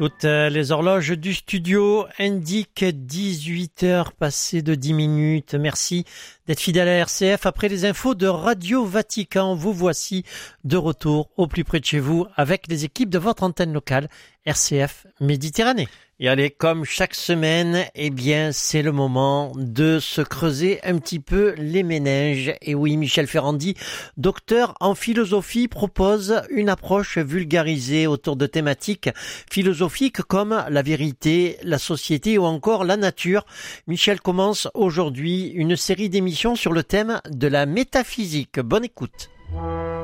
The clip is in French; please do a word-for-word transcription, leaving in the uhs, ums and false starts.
Toutes les horloges du studio indiquent dix-huit heures passées de dix minutes. Merci d'être fidèle à R C F. Après les infos de Radio Vatican, vous voici de retour au plus près de chez vous avec les équipes de votre antenne locale R C F Méditerranée. Et allez, comme chaque semaine, eh bien, c'est le moment de se creuser un petit peu les méninges. Et oui, Michel Ferrandi, docteur en philosophie, propose une approche vulgarisée autour de thématiques philosophiques comme la vérité, la société ou encore la nature. Michel commence aujourd'hui une série d'émissions sur le thème de la métaphysique. Bonne écoute.